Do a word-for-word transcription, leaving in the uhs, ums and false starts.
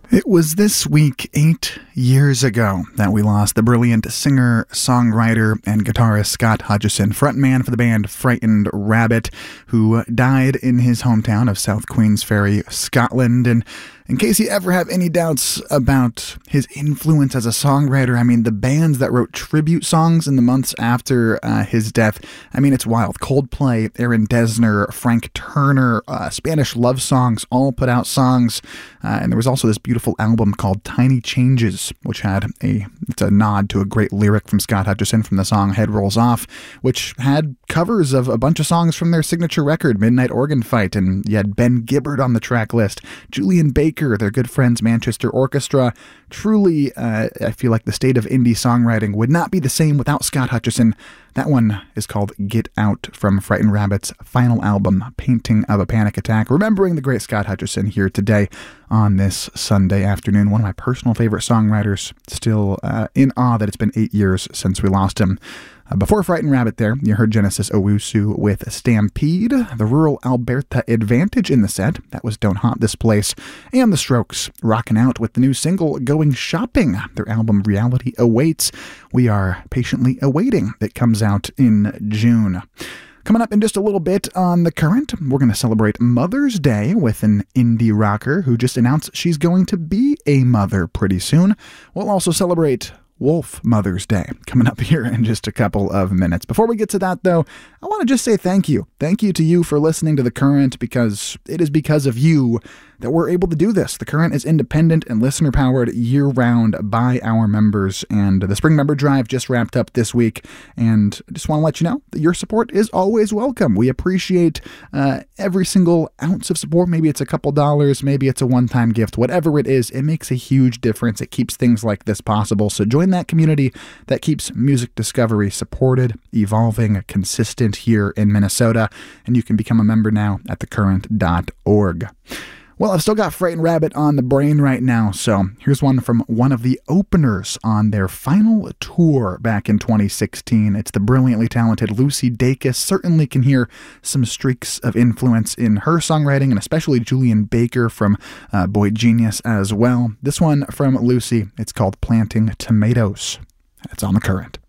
It was this week, eight years ago, that we lost the brilliant singer, songwriter, and guitarist Scott Hutchison, frontman for the band Frightened Rabbit, who died in his hometown of South Queensferry, Scotland. And in case you ever have any doubts about his influence as a songwriter, I mean, the bands that wrote tribute songs in the months after uh, his death, I mean, it's wild. Coldplay, Aaron Dessner, Frank Turner, uh, Spanish Love Songs, all put out songs. Uh, and there was also this beautiful album called Tiny Changes, which had a, it's a nod to a great lyric from Scott Hutchison from the song Head Rolls Off, which had covers of a bunch of songs from their signature record, Midnight Organ Fight, and you had Ben Gibbard on the track list, Julian Baker, their good friends Manchester Orchestra. Truly, uh, I feel like the state of indie songwriting would not be the same without Scott Hutchison. That one is called Get Out from Frightened Rabbit's final album, Painting of a Panic Attack. Remembering the great Scott Hutchison here today on this Sunday afternoon. One of my personal favorite songwriters. Still uh, in awe that it's been eight years since we lost him. Uh, before Frightened Rabbit there, you heard Genesis Owusu with Stampede, the Rural Alberta Advantage in the set. That was Don't Haunt This Place. And The Strokes, rocking out with the new single, Going Shopping. Their album Reality Awaits. We are patiently awaiting. It comes out in June. Coming up in just a little bit on The Current, we're going to celebrate Mother's Day with an indie rocker who just announced she's going to be a mother pretty soon. We'll also celebrate Wolf Mother's Day coming up here in just a couple of minutes. Before we get to that, though, I want to just say thank you. Thank you to you for listening to The Current, because it is because of you that we're able to do this. The Current is independent and listener-powered year-round by our members, and the Spring Member Drive just wrapped up this week, and I just want to let you know that your support is always welcome. We appreciate uh, every single ounce of support. Maybe it's a couple dollars, maybe it's a one-time gift, whatever it is, it makes a huge difference. It keeps things like this possible, so join that community that keeps music discovery supported, evolving, consistent here in Minnesota, and you can become a member now at the current dot org. Well, I've still got Frightened Rabbit on the brain right now, so here's one from one of the openers on their final tour back in twenty sixteen. It's the brilliantly talented Lucy Dacus. Certainly can hear some streaks of influence in her songwriting, and especially Julian Baker from uh, Boy Genius as well. This one from Lucy, it's called Planting Tomatoes. It's on The Current.